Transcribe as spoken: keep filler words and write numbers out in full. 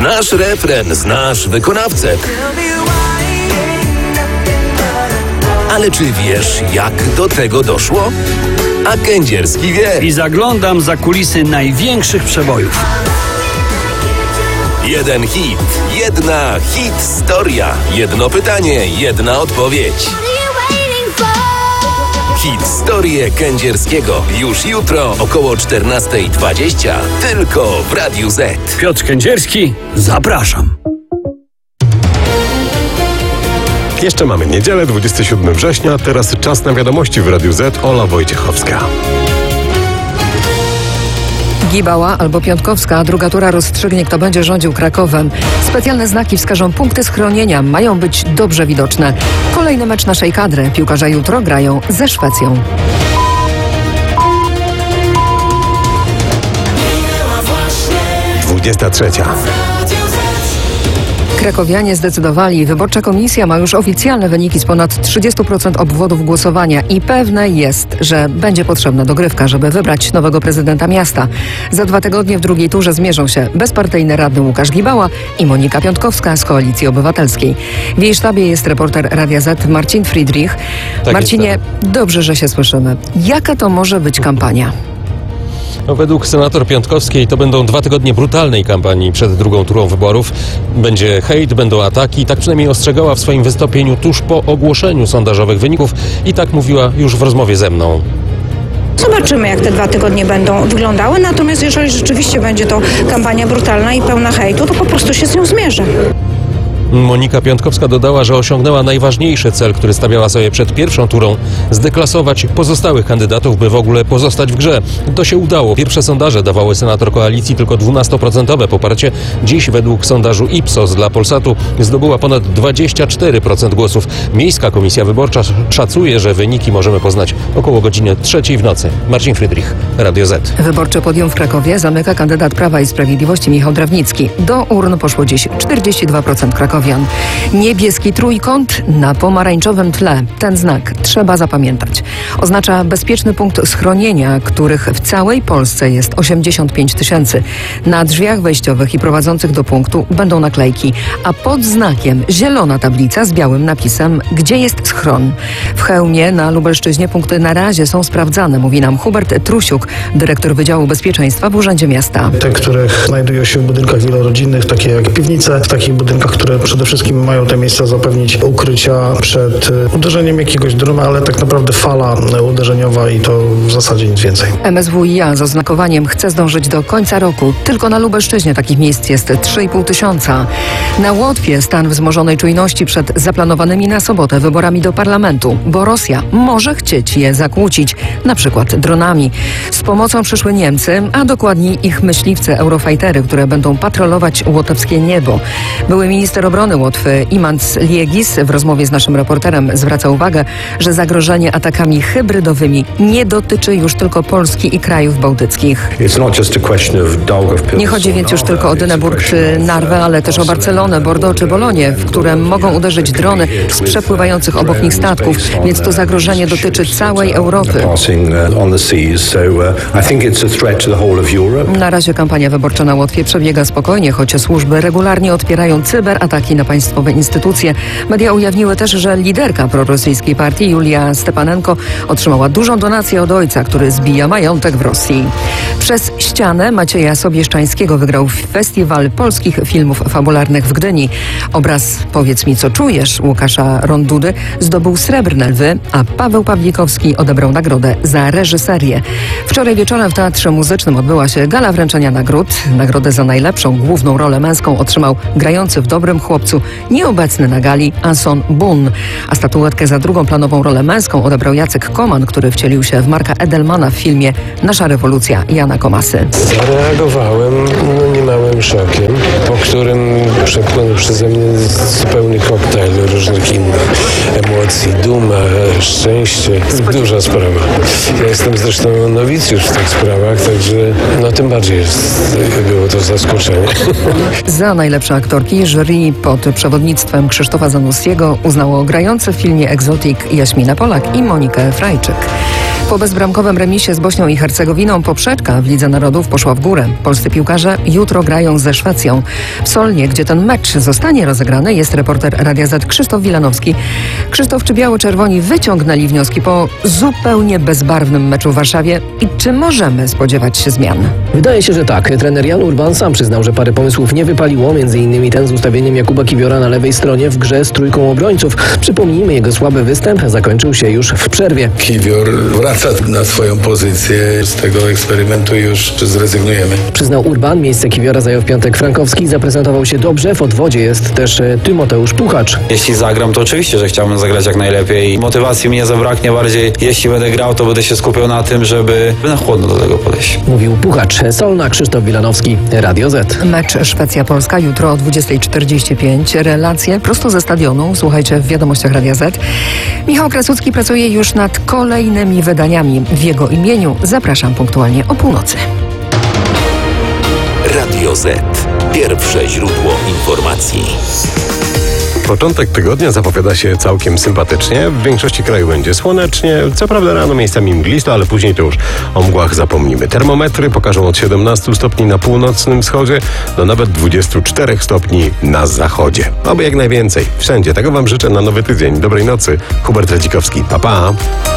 Znasz refren, znasz wykonawcę. Ale czy wiesz, jak do tego doszło? A Kędzierski wie. I zaglądam za kulisy największych przebojów. Jeden hit, jedna hit-storia. Jedno pytanie, jedna odpowiedź. Hit-storię Kędzierskiego. Już jutro około czternasta dwadzieścia. Tylko w Radiu Z. Piotr Kędzierski, zapraszam. Jeszcze mamy niedzielę, dwudziestego siódmego września. Teraz czas na wiadomości w Radiu Z. Ola Wojciechowska. Gibała albo Piątkowska, druga tura rozstrzygnie, kto będzie rządził Krakowem. Specjalne znaki wskażą punkty schronienia, mają być dobrze widoczne. Kolejny mecz naszej kadry. Piłkarze jutro grają ze Szwecją. dwudziesta trzecia. Krakowianie zdecydowali. Wyborcza komisja ma już oficjalne wyniki z ponad trzydziestu procent obwodów głosowania i pewne jest, że będzie potrzebna dogrywka, żeby wybrać nowego prezydenta miasta. Za dwa tygodnie w drugiej turze zmierzą się bezpartyjny radny Łukasz Gibała i Monika Piątkowska z Koalicji Obywatelskiej. W jej sztabie jest reporter Radia Z Marcin Friedrich. Tak Marcinie, jest, dobrze, że się słyszymy. Jaka to może być kampania? No, według senator Piątkowskiej to będą dwa tygodnie brutalnej kampanii przed drugą turą wyborów. Będzie hejt, będą ataki. Tak przynajmniej ostrzegała w swoim wystąpieniu tuż po ogłoszeniu sondażowych wyników i tak mówiła już w rozmowie ze mną. Zobaczymy, jak te dwa tygodnie będą wyglądały. Natomiast jeżeli rzeczywiście będzie to kampania brutalna i pełna hejtu, to po prostu się z nią zmierzę. Monika Piątkowska dodała, że osiągnęła najważniejszy cel, który stawiała sobie przed pierwszą turą – zdeklasować pozostałych kandydatów, by w ogóle pozostać w grze. To się udało. Pierwsze sondaże dawały senator koalicji tylko dwunastoprocentowe poparcie. Dziś według sondażu Ipsos dla Polsatu zdobyła ponad dwadzieścia cztery procent głosów. Miejska Komisja Wyborcza szacuje, że wyniki możemy poznać około godziny trzeciej w nocy. Marcin Friedrich, Radio Z. Wyborcze podium w Krakowie zamyka kandydat Prawa i Sprawiedliwości Michał Drawnicki. Do urn poszło dziś czterdzieści dwa procent Krakowian. Niebieski trójkąt na pomarańczowym tle. Ten znak trzeba zapamiętać. Oznacza bezpieczny punkt schronienia, których w całej Polsce jest osiemdziesiąt pięć tysięcy. Na drzwiach wejściowych i prowadzących do punktu będą naklejki, a pod znakiem zielona tablica z białym napisem, gdzie jest schron. W Chełmie na Lubelszczyźnie punkty na razie są sprawdzane, mówi nam Hubert Trusiuk, dyrektor Wydziału Bezpieczeństwa w Urzędzie Miasta. Te, które znajdują się w budynkach wielorodzinnych, takie jak piwnice, w takich budynkach, które przede wszystkim mają te miejsca zapewnić ukrycia przed uderzeniem jakiegoś drona, ale tak naprawdę fala uderzeniowa i to w zasadzie nic więcej. M S W i A z oznakowaniem chce zdążyć do końca roku. Tylko na Lubelszczyźnie takich miejsc jest trzy i pół tysiąca. Na Łotwie stan wzmożonej czujności przed zaplanowanymi na sobotę wyborami do parlamentu, bo Rosja może chcieć je zakłócić, na przykład dronami. Z pomocą przyszły Niemcy, a dokładniej ich myśliwce Eurofightery, które będą patrolować łotewskie niebo. Były minister obrony Łotwy Imants Liegis w rozmowie z naszym reporterem zwraca uwagę, że zagrożenie atakami hybrydowymi nie dotyczy już tylko Polski i krajów bałtyckich. Nie chodzi więc już tylko o Dyneburg czy Narwę, ale też o Barcelonę, Bordeaux czy Bolonię, w które mogą uderzyć drony z przepływających obok nich statków, więc to zagrożenie dotyczy całej Europy. Na razie kampania wyborcza na Łotwie przebiega spokojnie, choć służby regularnie odpierają cyberataki na państwowe instytucje. Media ujawniły też, że liderka prorosyjskiej partii Julia Stepanenko otrzymała dużą donację od ojca, który zbija majątek w Rosji. Przez ścianę Macieja Sobieszczańskiego wygrał Festiwal Polskich Filmów Fabularnych w Gdyni. Obraz Powiedz mi, co czujesz Łukasza Rondudy zdobył Srebrne Lwy, a Paweł Pawlikowski odebrał nagrodę za reżyserię. Wczoraj wieczorem w Teatrze Muzycznym odbyła się gala wręczenia nagród. Nagrodę za najlepszą główną rolę męską otrzymał grający w Dobrym Chłopcu nieobecny na gali Anson Boon, a statuetkę za drugą planową rolę męską odebrał Jacek Koman, który wcielił się w Marka Edelmana w filmie Nasza rewolucja Jana Komasy. Zareagowałem no, niemałym szokiem, po którym przepchnięty przeze mnie zupełny koktajl różnych innych emocji, duma, szczęście. Duża sprawa. Ja jestem zresztą nowicjusz w tych sprawach, także no tym bardziej jest, było to zaskoczenie. Za najlepsze aktorki jury pod przewodnictwem Krzysztofa Zanussiego uznało grające w filmie Exotic Jaśmina Polak i Monikę Frajczyk. Po bezbramkowym remisie z Bośnią i Hercegowiną poprzeczka w Lidze Narodów poszła w górę. Polscy piłkarze jutro grają ze Szwecją. W Solnie, gdzie ten mecz zostanie rozegrany, jest reporter Radia Z Krzysztof Wilanowski. Krzysztof, czy biało-czerwoni wyciągnęli wnioski po zupełnie bezbarwnym meczu w Warszawie i czy możemy spodziewać się zmian? Wydaje się, że tak. Trener Jan Urban sam przyznał, że parę pomysłów nie wypaliło, między innymi ten z ustawieniem Jakuba Kiwiora na lewej stronie w grze z trójką obrońców. Przypomnijmy, jego słaby występ zakończył się już w przerwie. Kiwior wraca na swoją pozycję. Z tego eksperymentu już zrezygnujemy. Przyznał Urban, miejsce Kiwiora zajął w piątek Frankowski, zaprezentował się dobrze. W odwodzie jest też Tymoteusz Puchacz. Jeśli zagram, to oczywiście, że chciałbym zagrać jak najlepiej. Motywacji mi nie zabraknie, bardziej jeśli będę grał, to będę się skupiał na tym, żeby na chłodno do tego podejść. Mówił Puchacz. Solna, Krzysztof Wilanowski, Radio Z. Mecz Szwecja-Polska jutro o dwudziesta czterdzieści pięć. Relacje prosto ze stadionu. Słuchajcie w wiadomościach Radia Z. Michał Krasucki pracuje już nad kolejnymi wydaniami. W jego imieniu zapraszam punktualnie o północy. Radio Z. Pierwsze źródło informacji. Początek tygodnia zapowiada się całkiem sympatycznie. W większości kraju będzie słonecznie. Co prawda rano miejscami mglisto, ale później to już o mgłach zapomnimy. Termometry pokażą od siedemnastu stopni na północnym wschodzie do nawet dwudziestu czterech stopni na zachodzie. Oby jak najwięcej. Wszędzie. Tego Wam życzę na nowy tydzień. Dobrej nocy. Hubert Radzikowski. Pa, pa.